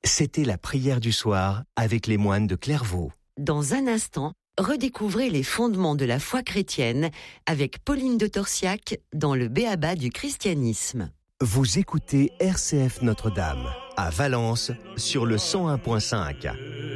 C'était la prière du soir avec les moines de Clairvaux. Dans un instant, redécouvrez les fondements de la foi chrétienne avec Pauline de Torsiac dans le B.A.B.A. du christianisme. Vous écoutez RCF Notre-Dame à Valence sur le 101.5.